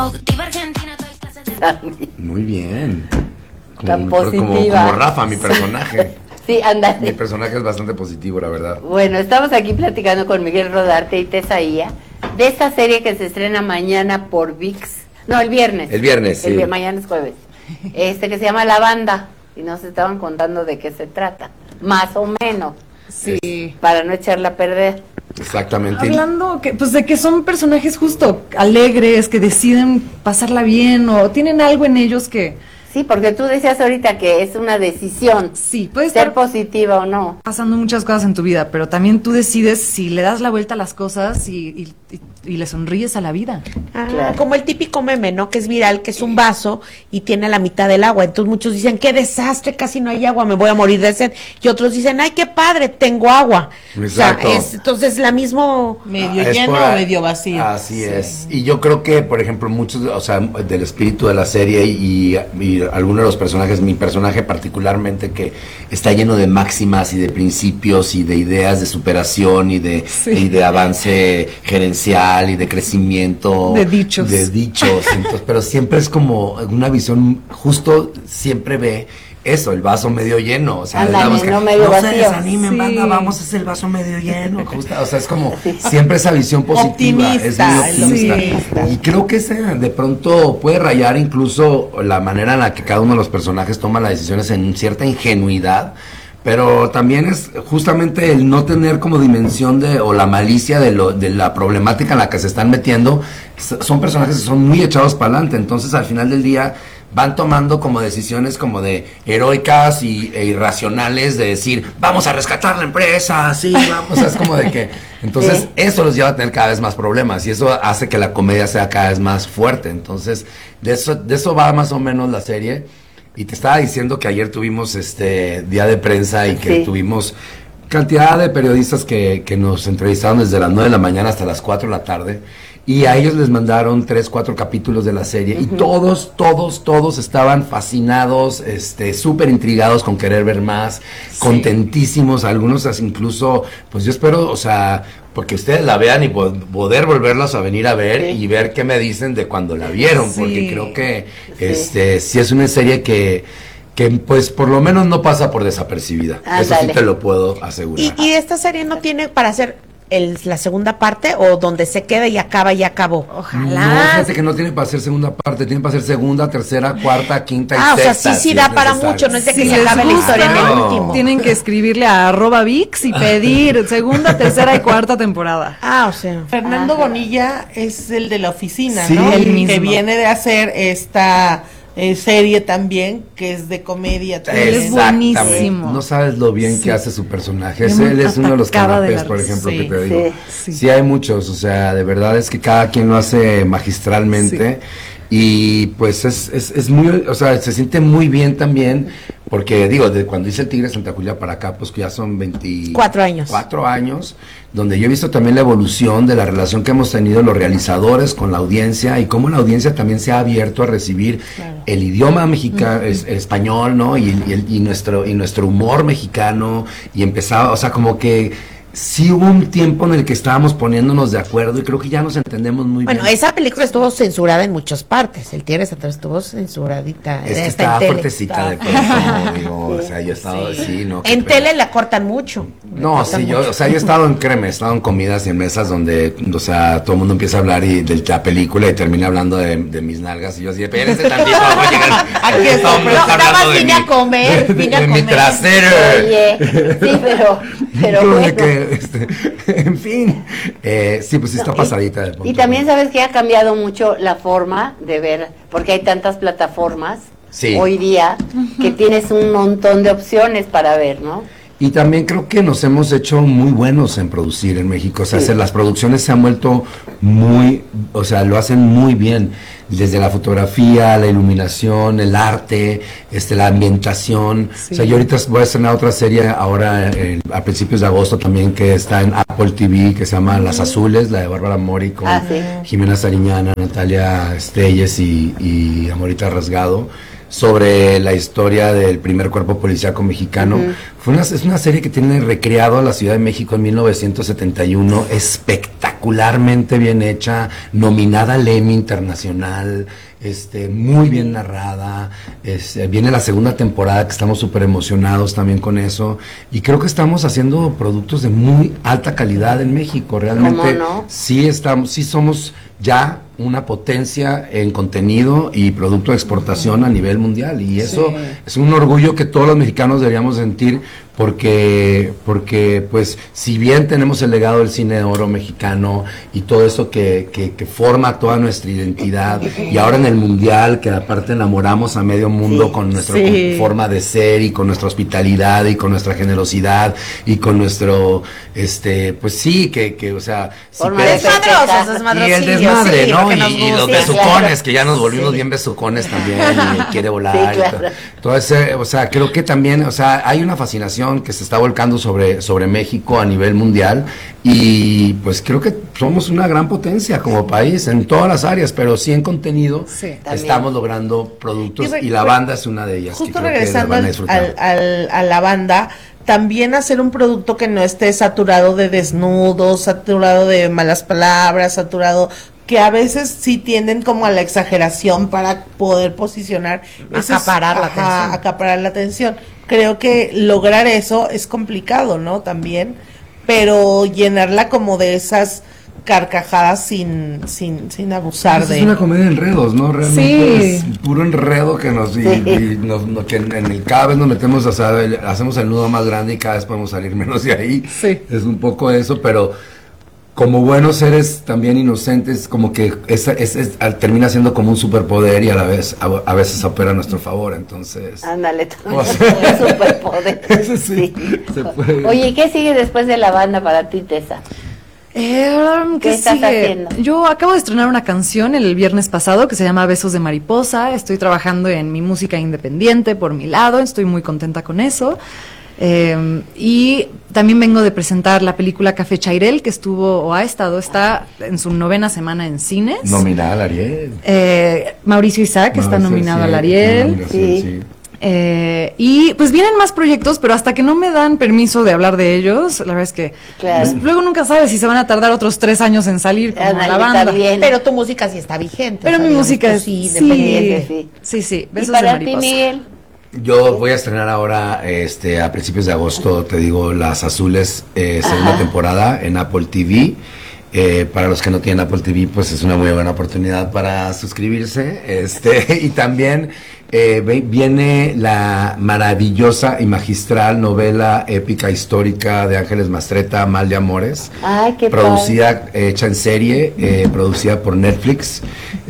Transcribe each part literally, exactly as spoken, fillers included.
Muy bien. Tan Como, como, positiva. como Rafa, mi personaje. Sí, ándale. Mi personaje es bastante positivo, la verdad. Bueno, estamos aquí platicando con Miguel Rodarte y Tesaía de esta serie que se estrena mañana por V I X. No, el viernes. El viernes, el, sí. Mañana es jueves. Este que se llama La Banda. Y nos estaban contando de qué se trata. Más o menos. Sí. Para no echarla a perder. Exactamente. Hablando que, pues de que son personajes justo alegres, que deciden pasarla bien o tienen algo en ellos que... Sí, porque tú decías ahorita que es una decisión. Sí, puede ser estar positiva o no. pasando muchas cosas en tu vida, pero también tú decides si le das la vuelta a las cosas y, y, y, y le sonríes a la vida. Ah, Claro. como el típico meme, ¿no? Que es viral, que es un vaso y tiene la mitad del agua. Entonces muchos dicen, qué desastre, casi no hay agua, me voy a morir de sed. Y otros dicen, ay, qué padre, tengo agua. Exacto. O sea, es, entonces la mismo... Medio Ah, es lleno por o ahí. medio vacío. Así Sí. es. Y yo creo que, por ejemplo, muchos, o sea, del espíritu de la serie y, y algunos de los personajes, mi personaje particularmente, que está lleno de máximas y de principios y de ideas de superación y de, Sí. y de avance gerencial y de crecimiento. De dichos. De dichos. Entonces, pero siempre es como una visión, justo siempre ve eso, el vaso medio lleno, o sea, Ándale, digamos que, no medio se vacío. desanimen, Sí. banda, vamos, es el vaso medio lleno, justo, o sea, es como siempre esa visión positiva, es Optimista, muy el optimista. optimista. Y creo que ese de pronto puede rayar incluso la manera en la que cada uno de los personajes toma las decisiones en cierta ingenuidad, pero también es justamente el no tener como dimensión de o la malicia de lo de la problemática en la que se están metiendo. S- son personajes que son muy echados para adelante, entonces al final del día van tomando como decisiones como de heroicas y, e irracionales de decir, vamos a rescatar la empresa, sí, vamos, o sea, es como de que, entonces Sí. eso los lleva a tener cada vez más problemas y eso hace que la comedia sea cada vez más fuerte, entonces de eso, de eso va más o menos la serie. Y te estaba diciendo que ayer tuvimos este día de prensa y que Sí. tuvimos cantidad de periodistas que, que nos entrevistaron desde las nueve de la mañana hasta las cuatro de la tarde. Y a ellos les mandaron tres, cuatro capítulos de la serie. Y todos, todos, todos estaban fascinados, este, súper intrigados con querer ver más, contentísimos. Algunos as- incluso, pues yo espero, o sea, porque ustedes la vean y po- poder volverlos a venir a ver Sí. y ver qué me dicen de cuando la vieron. Sí. Porque creo que, Sí. este, sí es una serie que, que pues por lo menos no pasa por desapercibida. Eso sí Ándale. te lo puedo asegurar. ¿Y, y esta serie no tiene para hacer el, la segunda parte o donde se queda y acaba y acabó? No, Ojalá. fíjate que no tiene para hacer segunda parte, tiene para hacer segunda, tercera, cuarta, quinta y Ah, o sea, sexta. sí, sí si da es para necesario. mucho, no es de que Si se les acabe la gusta, historia en el no. último. Tienen que escribirle a arroba VIX y pedir segunda, tercera y cuarta temporada. Ah, o sea. Fernando Ajá. Bonilla es el de la oficina, Sí. ¿no? Él Que mismo. viene de hacer esta eh, serie también, que es de comedia Él también. es Exactamente. buenísimo. No sabes lo bien Sí. que hace su personaje. Yo Es, me él es uno de los atacaba de canapés, la por risa. ejemplo, Sí, que te digo. sí. Sí. hay muchos, o sea, de verdad es que cada quien lo hace magistralmente. Y pues es, es, es muy, o sea, se siente muy bien también, porque digo, de cuando hice el Tigre de Santa Julia para acá, pues que ya son veinticuatro años. Cuatro años, donde yo he visto también la evolución de la relación que hemos tenido los realizadores con la audiencia y cómo la audiencia también se ha abierto a recibir el idioma mexicano, es, el español, ¿no? Y, y, el- y nuestro, y nuestro humor mexicano, y empezaba, o sea, como que sí hubo un tiempo en el que estábamos poniéndonos de acuerdo y creo que ya nos entendemos muy Bueno, bien. esa película estuvo censurada en muchas partes. El Tigre de Santa Fe estuvo censuradita. Es que hasta estaba en tele. fuertecita de pronto, digo, o sea, yo he estado así, ¿no? Qué En pena. tele la cortan mucho. La No, cortan sí, yo, mucho. o sea, yo he estado en créeme, he estado en comidas y en mesas donde, o sea, todo el mundo empieza a hablar y de la película y termina hablando de, de mis nalgas y yo así, espérense tantito, vamos a llegar. Aquí Este está, hombre no, está nada hablando más de vine mi- a comer, de- vine a de mi comer. trasero. Oye, sí, pero, pero Como de bueno. que, este, en fin, eh, sí, pues sí está No, y- pasadita de punto. Y también sabes que ha cambiado mucho la forma de ver, porque hay tantas plataformas Sí. hoy día que tienes un montón de opciones para ver, ¿no? Y también creo que nos hemos hecho muy buenos en producir en México. O sea, Sí. se- las producciones se han vuelto muy, o sea, lo hacen muy bien. Desde la fotografía, la iluminación, el arte, este, la ambientación. O sea, yo ahorita voy a estrenar otra serie ahora eh, a principios de agosto también que está en Apple T V, que se llama Las Azules, la de Bárbara Mori con Ah, sí. Jimena Sariñana, Natalia Estelles y, y Amorita Rasgado. sobre la historia del primer cuerpo policíaco mexicano. Uh-huh. Fue una, es una serie que tiene recreado a la Ciudad de México en mil novecientos setenta y uno, espectacularmente bien hecha, nominada al Emmy Internacional, este, muy bien narrada. Este, viene la segunda temporada, que estamos súper emocionados también con eso, y creo que estamos haciendo productos de muy alta calidad en México. Realmente no? sí estamos, sí somos ya una potencia en contenido y producto de exportación a nivel mundial, y eso sí. Es un orgullo que todos los mexicanos deberíamos sentir, porque porque pues si bien tenemos el legado del cine de oro mexicano y todo eso que, que, que forma toda nuestra identidad, y ahora en el mundial, que aparte enamoramos a medio mundo sí, con nuestra sí. forma de ser, y con nuestra hospitalidad, y con nuestra generosidad, y con nuestro este pues sí que, que o sea si desmadrosos, y el desmadre, sí, ¿no? Y, y los sí, besucones, claro. que ya nos volvimos sí. bien besucones también, y quiere volar. Sí, claro. Todo ese, o sea, creo que también, o sea, hay una fascinación que se está volcando sobre, sobre México a nivel mundial, y pues creo que somos una gran potencia como país en todas las áreas, pero sí en contenido sí, estamos logrando productos, y, re, y la banda es una de ellas. Justo que creo regresando que van a al, al, a la banda, también hacer un producto que no esté saturado de desnudos, saturado de malas palabras, saturado, que a veces sí tienden como a la exageración para poder posicionar, acaparar es, la ajá, atención. acaparar la atención. Creo que lograr eso es complicado, ¿no? También, pero llenarla como de esas carcajadas sin sin sin abusar de. Es una comedia de enredos, ¿no? Realmente sí. es puro enredo que nos, y, sí. y nos, no, que en, en el cada vez nos metemos, o sea, el, hacemos el nudo más grande y cada vez podemos salir menos de ahí. Sí. Es un poco eso, pero como buenos seres también inocentes, como que es, es, es, termina siendo como un superpoder, y a la vez a, a veces opera a nuestro favor, entonces. Ándale, O sea, un superpoder. Eso sí, sí. se puede. Oye, ¿qué sigue después de la banda para ti, Tessa? Eh, ¿Qué, ¿Qué estás sigue? haciendo? Yo acabo de estrenar una canción el viernes pasado que se llama Besos de Mariposa. Estoy trabajando en mi música independiente por mi lado, estoy muy contenta con eso. Eh, y también vengo de presentar la película Café Chairel, que estuvo o ha estado, está en su novena semana en cines. Nominada al Ariel. Eh, Mauricio Isaac No, está sí, nominado sí, al Ariel. Sí. sí. Eh, y pues vienen más proyectos, pero hasta que no me dan permiso de hablar de ellos, la verdad es que Claro. pues, luego nunca sabes si se van a tardar otros tres años en salir como Ándale, la banda. está bien. Pero tu música sí está vigente. Pero o sea, mi digamos, música tú es sí, sí, independiente. sí. sí, sí, ¿Y Besos de para ti, Mariposa. Miguel? Yo voy a estrenar ahora, este, a principios de agosto, te digo, Las Azules, eh, segunda Ajá. temporada en Apple T V. Eh, para los que no tienen Apple T V, pues es una muy buena oportunidad para suscribirse. Este, y también eh, ve- viene la maravillosa y magistral novela épica histórica de Ángeles Mastretta, Mal de Amores. Ay, qué producida, eh, hecha en serie, eh, producida por Netflix,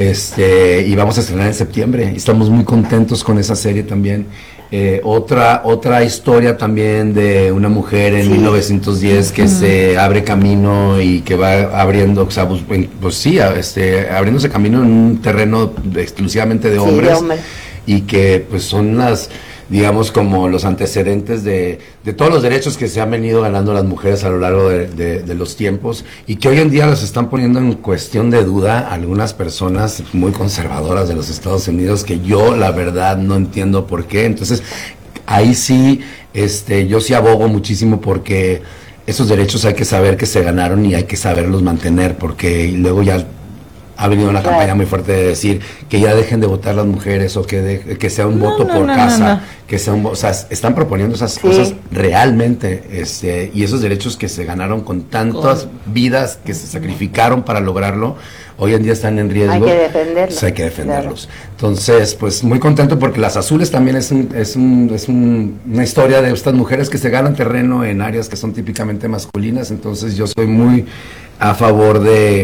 este, y vamos a estrenar en septiembre, y estamos muy contentos con esa serie también. Eh, otra otra historia también de una mujer en Sí. mil novecientos diez que se abre camino y que va abriendo, o sea, pues, en- pues sí, a- este, abriéndose camino en un terreno de- exclusivamente de Sí, de hombres, hombres. y que pues son las, digamos, como los antecedentes de, de todos los derechos que se han venido ganando las mujeres a lo largo de, de- de los tiempos, y que hoy en día los están poniendo en cuestión de duda algunas personas muy conservadoras de los Estados Unidos, que yo la verdad no entiendo por qué. Entonces ahí sí, este, yo sí abogo muchísimo porque esos derechos hay que saber que se ganaron y hay que saberlos mantener, porque luego ya ha venido una Claro. campaña muy fuerte de decir que ya dejen de votar las mujeres, o que de- que sea un No, voto no, por no, casa, no, no. que sea un vo- o sea, están proponiendo esas Sí. cosas realmente, este, y esos derechos que se ganaron con tantas vidas que se sacrificaron para lograrlo, hoy en día están en riesgo. Hay que defenderlos. Pues hay que defenderlos. Entonces, pues muy contento porque Las Azules también es un, es un, es un- una historia de estas mujeres que se ganan terreno en áreas que son típicamente masculinas. Entonces yo soy muy a favor de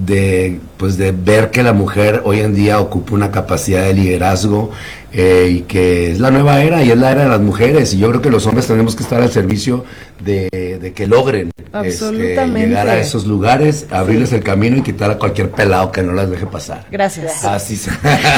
de pues de ver que la mujer hoy en día ocupa una capacidad de liderazgo, eh, y que es la nueva era y es la era de las mujeres, y yo creo que los hombres tenemos que estar al servicio de, de que logren este, Absolutamente. llegar a esos lugares, abrirles el camino y quitar a cualquier pelado que no las deje pasar. Gracias. Así se...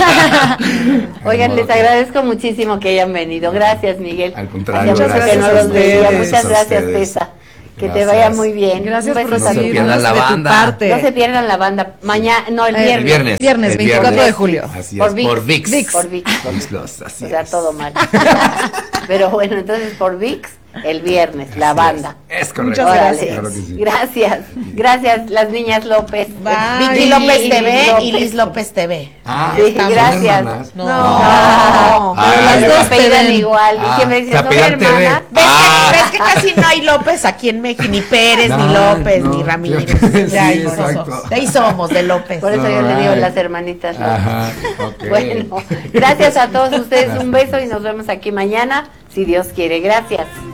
Oigan, les agradezco muchísimo que hayan venido. Gracias, Miguel. Al contrario, Hacía mucho gracias que no a los ustedes, veía. Muchas a gracias, ustedes. Tessa. Que te Gracias. vaya muy bien. Gracias Un por beso a ti. recibirnos la de tu banda. parte. No se pierdan la banda. Mañana, no, el Eh, viernes. El viernes. Viernes, el veinticuatro viernes. de julio. Así Por es, ViX. por ViX. ViX. Por ViX. ViX Plus, así O sea, es. todo mal. Pero bueno, entonces por ViX, el viernes, la Así banda. Es, es correcto. Muchas Órale. gracias. Claro que sí. Gracias. Gracias, las niñas López. Bye. Vicky López Y T V López. y Liz López T V. Ah, Sí, ¿son gracias. hermanas? No. No, Ah, pero las ya dos va. apellidan igual. Ah, y siempre se dicen, ¿son apellidan T V. hermanas? ¿Ves, Ah. que, ves que casi no hay López aquí en México? Ni Pérez, ni No, López, no, ni Ramírez. sí, De ahí exacto. somos, de ahí somos, de López. Por eso yo le digo Alright. las hermanitas López. Ajá, ok. Bueno, gracias a todos ustedes. Un beso y nos vemos aquí mañana, si Dios quiere. Gracias.